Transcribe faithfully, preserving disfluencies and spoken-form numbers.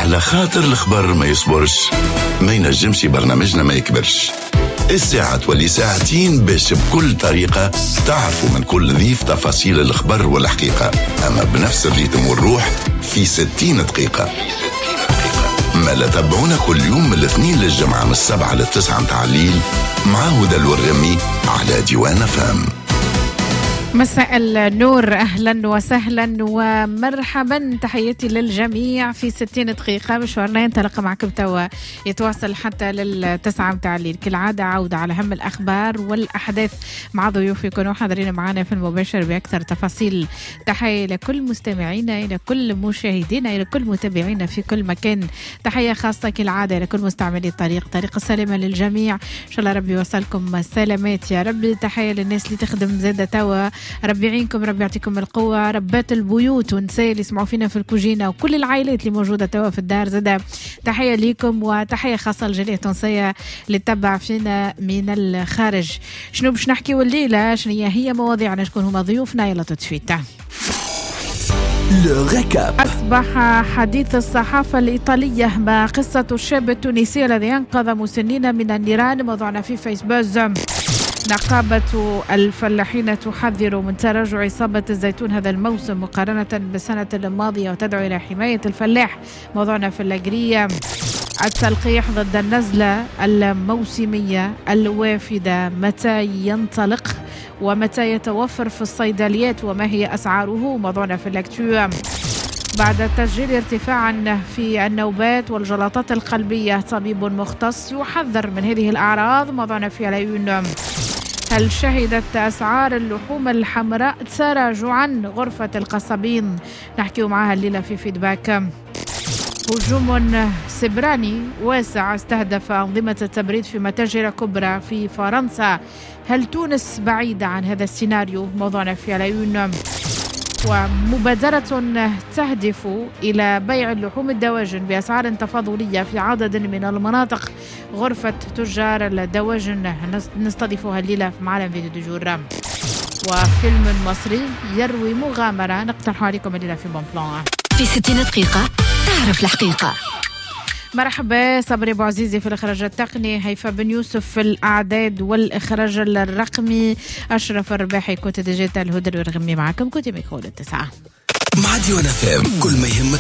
على خاطر الخبر ما يصبرش، ما ينجمش برنامجنا ما يكبرش. الساعة تولي ساعتين باش بكل طريقة تعرفوا من كل ضيف تفاصيل الخبر والحقيقة، أما بنفس الريتم والروح في ستين دقيقة. ما لا تابعونا كل يوم من الاثنين للجمعة من السبعة للتسعة متاع الليل مع هدى الورمي على ديوان فام. مساء النور، أهلا وسهلا ومرحبا، تحياتي للجميع في ستين دقيقة. مشوارنا ينطلق معكم توا يتواصل حتى للتسعة متاع الليل كالعادة، عودة على أهم الأخبار والأحداث مع ضيوف يكونوا حاضرين معنا في المباشر بأكثر تفاصيل. تحية لكل مستمعينا، إلى كل مشاهدينا، إلى كل متابعينا في كل مكان. تحية خاصة كالعادة لكل مستعملي الطريق، طريق السلامة للجميع، إن شاء الله ربي يوصلكم سلامات يا ربي. تحية للناس اللي تخدم زادة توا، ربي يعينكم، ربي يعطيكم القوة. ربات البيوت ونساء اللي يسمعوا فينا في الكوجينة وكل العائلات اللي موجودة توا في الدار زادة تحية ليكم، وتحية خاصة للجالية التونسية اللي تتبع فينا من الخارج. شنو باش نحكي والليلة؟ شنو هي مواضيعنا؟ شكون هما ضيوفنا؟ يلا تتفيت. أصبح حديث الصحافة الإيطالية مع قصة الشاب التونسي الذي أنقذ مسنين من النيران. موضوعنا في فيسبوك. نقابة الفلاحين تحذر من تراجع إصابة الزيتون هذا الموسم مقارنة بالسنة الماضية وتدعو إلى حماية الفلاح. موضوعنا في اللاجرية. التلقيح ضد النزلة الموسمية الوافدة متى ينطلق ومتى يتوفر في الصيدليات وما هي أسعاره. موضوعنا في اللاكتو. بعد تسجيل ارتفاعا في النوبات والجلطات القلبية، طبيب مختص يحذر من هذه الأعراض. موضوعنا في العيون. هل شهدت أسعار اللحوم الحمراء تراجعا غرفة القصبين؟ نحكي معها الليلة في فيدباك. هجوم سبراني واسع استهدف أنظمة التبريد في متاجر كبرى في فرنسا. هل تونس بعيدة عن هذا السيناريو؟ موضوعنا في العيون. ومبادرة تهدف إلى بيع اللحوم الدواجن بأسعار تفاضلية في عدد من المناطق. غرفة تجار الدواجن نستضيفها الليلة في معلم فيديو دجور. وفيلم مصري يروي مغامرة نقترح عليكم الليلة في بون بلان. في ستين دقيقة تعرف الحقيقة. مرحبا، صبري ابو عزيزي في الاخراج التقني، هيفا بن يوسف في الاعداد والاخراج الرقمي، اشرف الرباحي كنت ديجيتال، هدى الورغمي معكم، كنت ميكرو التسعة مع ديوان فام. كل ما يهمك